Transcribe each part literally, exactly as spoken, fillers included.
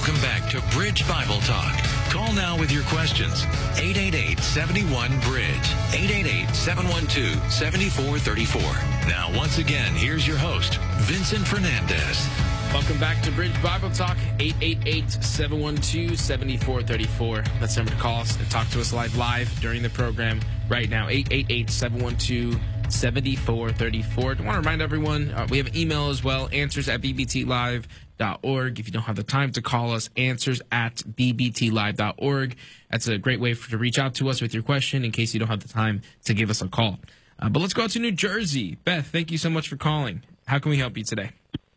Welcome back to Bridge Bible Talk. Call now with your questions. eight eight eight, seven one, bridge. eight eight eight, seven one two, seven four three four. Now, once again, here's your host, Vincent Fernandez. Welcome back to Bridge Bible Talk, eight eight eight, seven one two, seven four three four. That's the number to call us and talk to us live live during the program right now, eight eight eight, seven one two, seven four three four. I want to remind everyone, uh, we have an email as well, answers at b b t live dot org. If you don't have the time to call us, answers at b b t live dot org. That's a great way for, to reach out to us with your question in case you don't have the time to give us a call. Uh, but let's go out to New Jersey. Beth, thank you so much for calling. How can we help you today?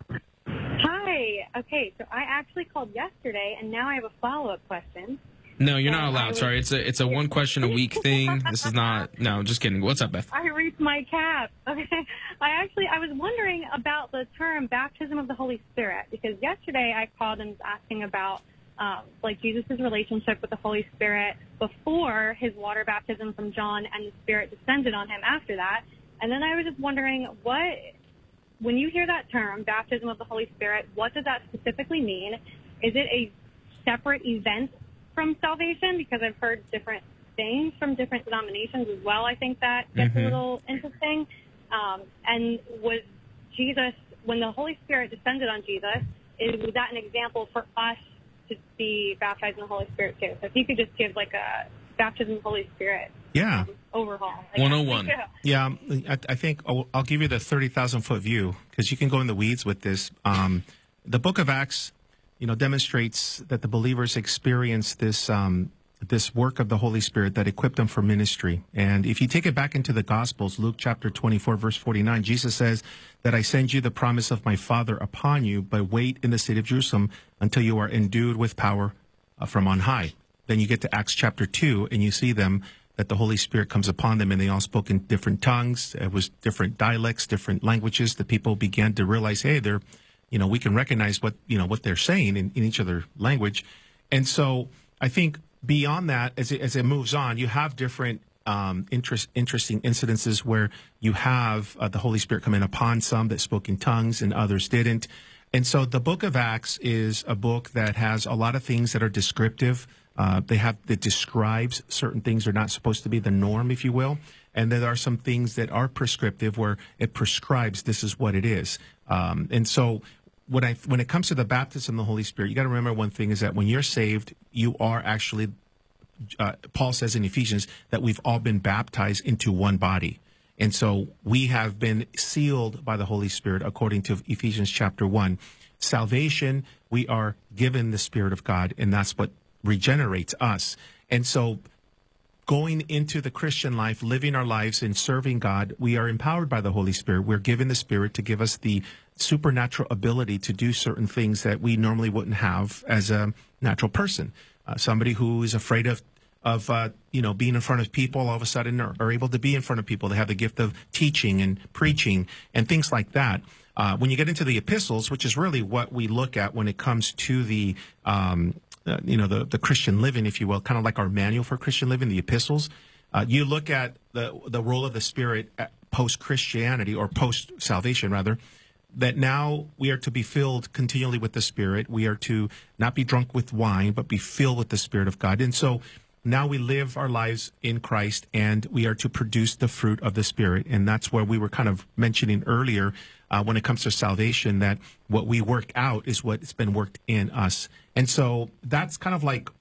Hi. Okay, so I actually called yesterday, and now I have a follow-up question. No, you're not Um, allowed. I was- Sorry, it's a it's a one question a week thing. This is not. No, just kidding. What's up, Beth? I reached my cap. Okay. I actually, I was wondering about the term baptism of the Holy Spirit, because yesterday I called and was asking about, um, like, Jesus' relationship with the Holy Spirit before his water baptism from John, and the Spirit descended on him after that. And then I was just wondering, what, when you hear that term, baptism of the Holy Spirit, what does that specifically mean? Is it a separate event from salvation? Because I've heard different things from different denominations as well. I think that gets Mm-hmm. a little interesting. Um, and was Jesus, when the Holy Spirit descended on Jesus, is, was that an example for us to be baptized in the Holy Spirit too? So if you could just give like a baptism of the Holy Spirit Yeah. um, overhaul. I one oh guess. one. Yeah. Yeah, I, I think I'll, I'll give you the thirty thousand foot view because you can go in the weeds with this. Um, the book of Acts, you know, demonstrates that the believers experience this um, this work of the Holy Spirit that equipped them for ministry. And if you take it back into the Gospels, Luke chapter twenty-four, verse forty-nine, Jesus says that I send you the promise of my Father upon you, but wait in the city of Jerusalem until you are endued with power uh, from on high. Then you get to Acts chapter two, and you see them that the Holy Spirit comes upon them, and they all spoke in different tongues. It was different dialects, different languages. The people began to realize, hey, they're, you know, we can recognize what, you know, what they're saying in, in each of their language. And so I think beyond that, as it, as it moves on, you have different um, interest, interesting incidences where you have uh, the Holy Spirit coming upon some that spoke in tongues and others didn't. And so the book of Acts is a book that has a lot of things that are descriptive. Uh, they have that describes certain things are not supposed to be the norm, if you will, and there are some things that are prescriptive where it prescribes this is what it is. Um, and so, when I when it comes to the baptism of the Holy Spirit, you got to remember one thing is that when you're saved, you are actually. Uh, Paul says in Ephesians that we've all been baptized into one body, and so we have been sealed by the Holy Spirit according to Ephesians chapter one. Salvation, we are given the Spirit of God, and that's what regenerates us. And so going into the Christian life, living our lives and serving God, we are empowered by the Holy Spirit. We're given the Spirit to give us the supernatural ability to do certain things that we normally wouldn't have as a natural person. Uh, somebody who is afraid of of uh, you know being in front of people all of a sudden are, are able to be in front of people. They have the gift of teaching and preaching and things like that. Uh, when you get into the epistles, which is really what we look at when it comes to the um, Uh, you know, the, the Christian living, if you will, kind of like our manual for Christian living, the epistles. Uh, you look at the the role of the Spirit post-Christianity or post-salvation, rather, that now we are to be filled continually with the Spirit. We are to not be drunk with wine, but be filled with the Spirit of God. And so now we live our lives in Christ, and we are to produce the fruit of the Spirit. And that's where we were kind of mentioning earlier uh, when it comes to salvation, that what we work out is what's been worked in us. And so that's kind of like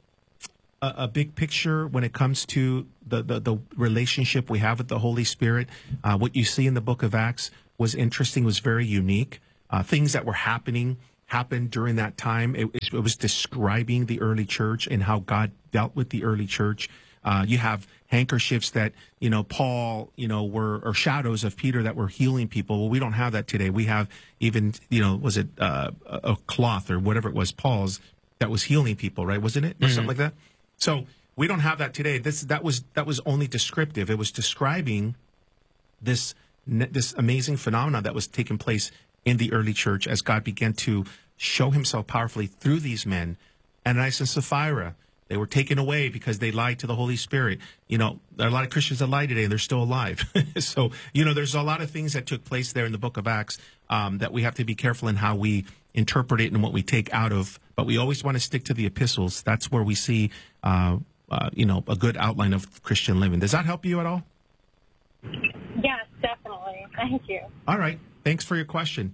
a, a big picture when it comes to the, the, the relationship we have with the Holy Spirit. Uh, what you see in the book of Acts was interesting, was very unique. Uh, things that were happening happened during that time. It, it was describing the early church and how God dealt with the early church. Uh, you have handkerchiefs that, you know, Paul, you know, were, or shadows of Peter that were healing people. Well, we don't have that today. We have even, you know, was it uh, a cloth or whatever it was, Paul's, that was healing people, right? Wasn't it? Or Mm-hmm. something like that? So we don't have that today. This, that was, that was only descriptive. It was describing this, this amazing phenomenon that was taking place in the early church as God began to show himself powerfully through these men. Ananias and Sapphira, they were taken away because they lied to the Holy Spirit. You know, there are a lot of Christians that lie today and they're still alive. So, you know, there's a lot of things that took place there in the book of Acts um, that we have to be careful in how we interpret it and what we take out of, but we always want to stick to the epistles. That's where we see, uh, uh, you know, a good outline of Christian living. Does that help you at all? Yes, definitely. Thank you. All right. Thanks for your question.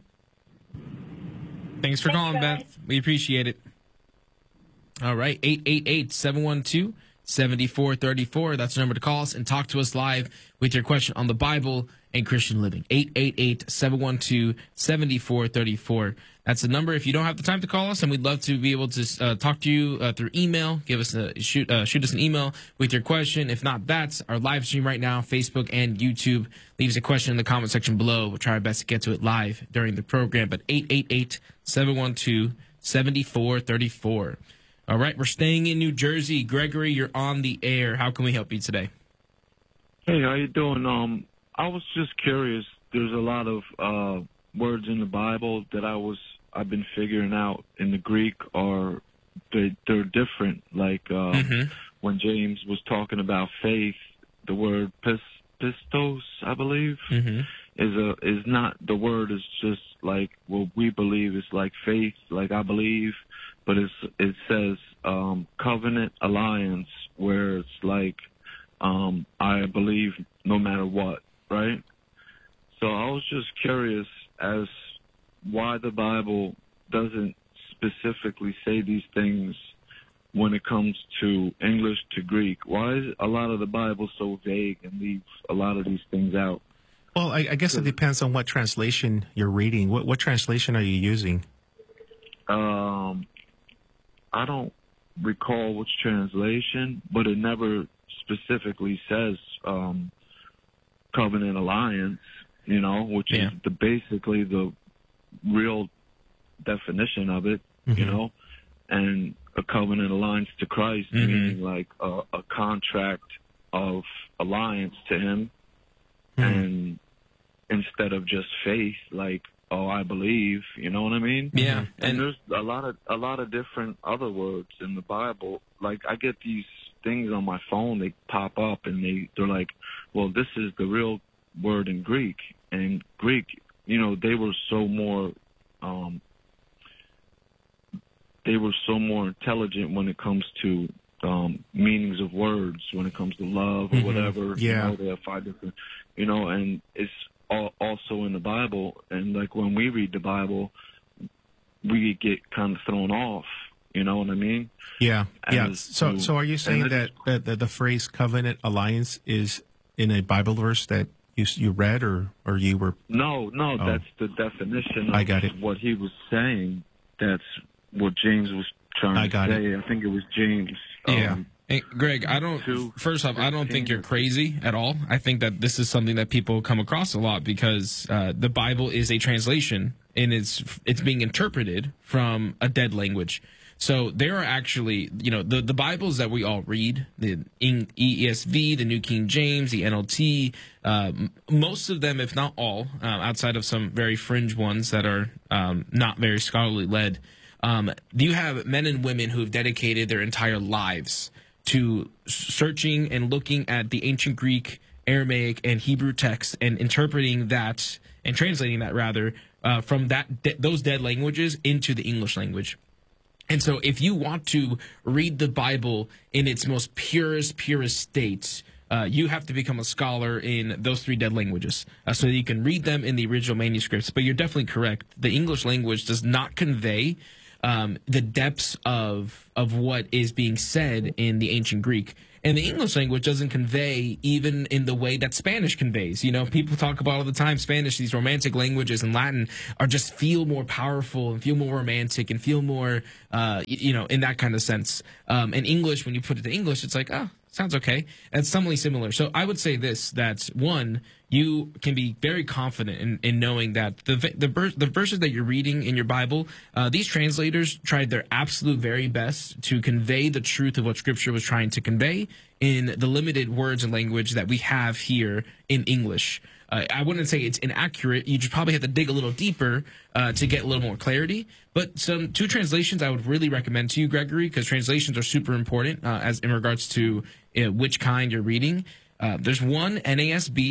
Thanks for Thanks, calling, guys. Beth. We appreciate it. All right, eight eight eight, seven one two, seven four three four. That's the number to call us and talk to us live with your question on the Bible and Christian living. eight eight eight, seven one two, seven four three four. That's the number if you don't have the time to call us, and we'd love to be able to uh, talk to you uh, through email. Give us a shoot, uh, shoot us an email with your question. If not, that's our live stream right now, Facebook and YouTube. Leave us a question in the comment section below. We'll try our best to get to it live during the program. But eight eight eight, seven one two, seven four three four. All right, we're staying in New Jersey. Gregory, you're on the air. How can we help you today? Hey, how you doing? Um, I was just curious. There's a lot of uh, words in the Bible that I was I've been figuring out in the Greek are they they're different. Like uh, Mm-hmm. when James was talking about faith, the word pis, pistos, I believe, Mm-hmm. is a is not the word is just like what we believe. It's like faith, like I believe, but it's it says um, covenant alliance, where it's like um, I believe no matter what, right? So I was just curious as why the Bible doesn't specifically say these things when it comes to English to Greek. Why is a lot of the Bible so vague and leaves a lot of these things out? Well, I, I guess it depends on what translation you're reading. What, what translation are you using? Um, I don't recall which translation, but it never specifically says um, covenant alliance, you know, which Yeah. is the basically the real definition of it, you Mhm. know, and a covenant alliance to Christ, Mhm. meaning like a, a contract of alliance to Him, Mhm. and instead of just faith, like, oh, I believe, you know what I mean? Yeah, And, and there's a lot of a lot of different other words in the Bible. Like I get these things on my phone, they pop up and they they're like, well, this is the real word in Greek, and Greek, you know, they were so more, um, they were so more intelligent when it comes to um, meanings of words, when it comes to love or Mhm. whatever. Yeah. You know, they have five different, you know, and it's all, also in the Bible. And like when we read the Bible, we get kind of thrown off. You know what I mean? Yeah, yeah. As So, to- so are you saying and that, that, that the phrase covenant alliance is in a Bible verse that you you read, or, or you were? No, no, Oh. that's the definition of I got it. what he was saying. That's what James was trying I to got say. I think it was James. Yeah. Um, Hey, Greg, I don't. two, First off, I don't think fifteen. you're crazy at all. I think that this is something that people come across a lot because uh, the Bible is a translation and it's it's being interpreted from a dead language. So there are actually, you know, the, the Bibles that we all read, the E E S V, the New King James, the N L T, uh, m- most of them, if not all, uh, outside of some very fringe ones that are um, not very scholarly led, um, you have men and women who have dedicated their entire lives to searching and looking at the ancient Greek, Aramaic, and Hebrew text and interpreting that and translating that rather uh, from that de- those dead languages into the English language. And so if you want to read the Bible in its most purest, purest state, uh, you have to become a scholar in those three dead languages uh, so that you can read them in the original manuscripts. But you're definitely correct. The English language does not convey um, the depths of of what is being said in the ancient Greek. And the English language doesn't convey even in the way that Spanish conveys. You know, people talk about all the time Spanish, these romantic languages, and Latin are just feel more powerful and feel more romantic and feel more, uh, y- you know, in that kind of sense. Um, and English, when you put it to English, it's like, oh, sounds okay. And it's something similar. So I would say this, that one, you can be very confident in, in knowing that the the, ver- the verses that you're reading in your Bible, uh, these translators tried their absolute very best to convey the truth of what Scripture was trying to convey in the limited words and language that we have here in English. Uh, I wouldn't say it's inaccurate. You just probably have to dig a little deeper uh, to get a little more clarity. But some two translations I would really recommend to you, Gregory, because translations are super important uh, as in regards to uh, which kind you're reading. Uh, there's one N A S B.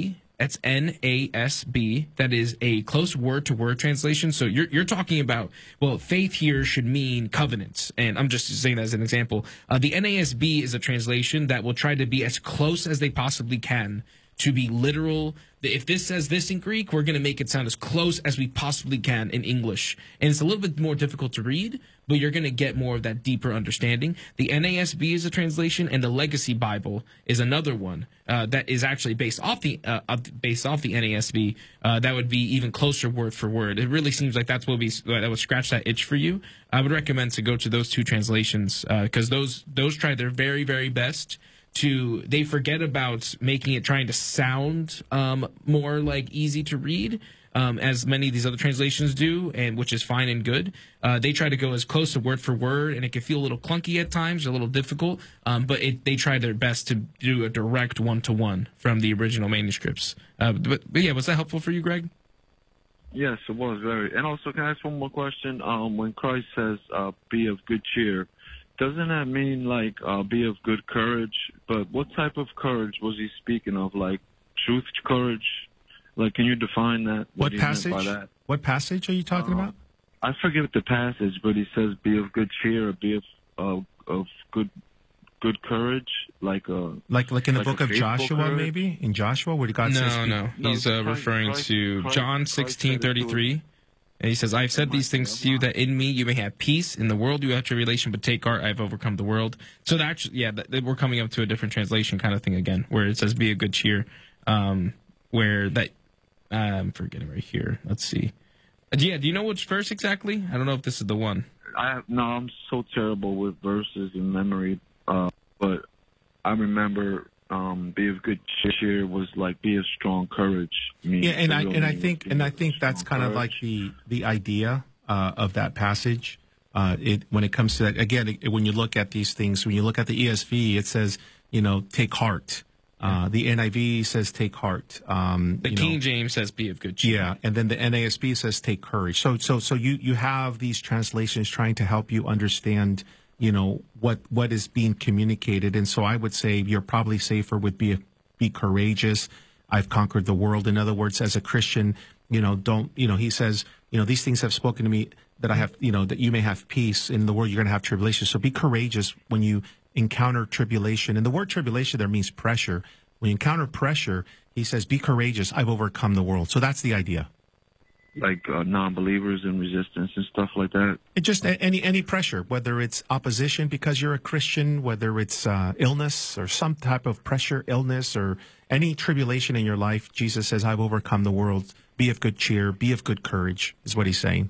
That's N A S B. That is a close word-to-word translation. So you're you're talking about, well, faith here should mean covenants. And I'm just saying that as an example. Uh, the N A S B is a translation that will try to be as close as they possibly can to be literal. If this says this in Greek, we're going to make it sound as close as we possibly can in English. And it's a little bit more difficult to read, but you're going to get more of that deeper understanding. The N A S B is a translation, and the Legacy Bible is another one uh, that is actually based off the uh, based off the N A S B. Uh, that would be even closer word for word. It really seems like that's what we that would scratch that itch for you. I would recommend to go to those two translations because uh, those those try their very very best. To they forget about making it trying to sound um, more like easy to read, um, as many of these other translations do, and which is fine and good. Uh, they try to go as close to word for word, and it can feel a little clunky at times, a little difficult. Um, but it, they try their best to do a direct one to one from the original manuscripts. Uh, but, but yeah, was that helpful for you, Greg? Yes, it was very. And also, can I ask one more question? Um, when Christ says, uh, "Be of good cheer," doesn't that mean, like, uh, be of good courage? But what type of courage was he speaking of? Like, truth courage? Like, can you define that? What, what passage? By that? What passage are you talking uh, about? I forget the passage, but he says, be of good cheer, or be of, uh, of good good courage. Like, uh, like, like in the like book of Joshua, courage? maybe? In Joshua, where God no, says... No, no. He's uh, Christ, referring Christ, to Christ, John sixteen thirty-three. And he says, I've said these things to you that in me you may have peace. In the world you have tribulation, but take heart, I've overcome the world. So that actually, yeah, that, that we're coming up to a different translation kind of thing again, where it says be of good cheer. Um, where that, uh, I'm forgetting right here. Let's see. Uh, yeah, do you know which verse exactly? I don't know if this is the one. I no, I'm so terrible with verses and memory, uh, but I remember um, be of good cheer was like be of strong courage. Yeah, and I and I think and I think that's kind of like the the idea uh, of that passage. Uh, it when it comes to that again, it, when you look at these things, when you look at the E S V, it says you know take heart. Uh, the N I V says take heart. Um, the you King know, James says be of good cheer. Yeah, and then the N A S B says take courage. So so so you you have these translations trying to help you understand, you know, what what is being communicated. And so I would say you're probably safer with be be courageous. I've conquered the world. In other words, as a Christian, you know, don't, you know, he says, you know, these things have spoken to me that I have, you know, that you may have peace. In the world, you're going to have tribulation. So be courageous when you encounter tribulation. And the word tribulation there means pressure. When you encounter pressure, he says, be courageous. I've overcome the world. So that's the idea. Like uh, non-believers and resistance and stuff like that. It just any any pressure, whether it's opposition because you're a Christian, whether it's uh, illness or some type of pressure, illness, or any tribulation in your life. Jesus says, "I've overcome the world. Be of good cheer. Be of good courage," is what he's saying.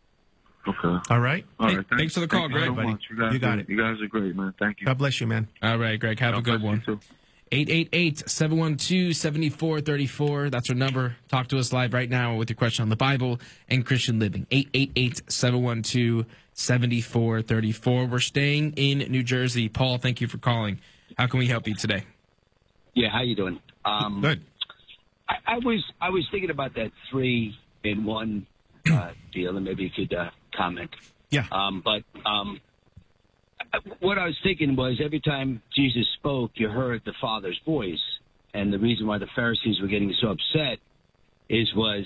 Okay. All right. All right. Hey, Thanks, thanks for the call, thank Greg. You, so buddy. much. You, guys You got are, it. You guys are great, man. Thank you. God bless you, man. All right, Greg. Have God a good bless you one. too. eight eight eight, seven one two, seven four three four. That's our number. Talk to us live right now with your question on the Bible and Christian living. eight eight eight, seven one two, seven four three four. We're staying in New Jersey. Paul, thank you for calling. How can we help you today? Yeah, how you doing? Um, Good. I, I was I was thinking about that three in one uh, deal, and maybe you could uh, comment. Yeah. Um, but um, what I was thinking was every time Jesus spoke, you heard the Father's voice. And the reason why the Pharisees were getting so upset is was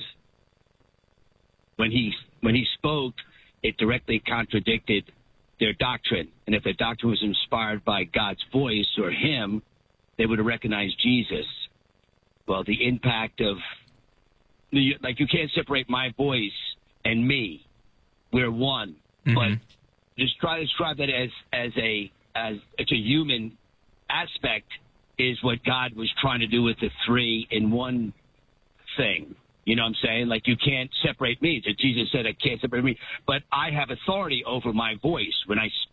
when he when he spoke, it directly contradicted their doctrine. And if their doctrine was inspired by God's voice or him, they would have recognized Jesus. Well, the impact of, like, you can't separate my voice and me. We're one. Mm-hmm. But just try to describe that as as a as it's a human aspect is what God was trying to do with the three in one thing. You know what I'm saying? Like, you can't separate me. So Jesus said, I can't separate me. But I have authority over my voice. When I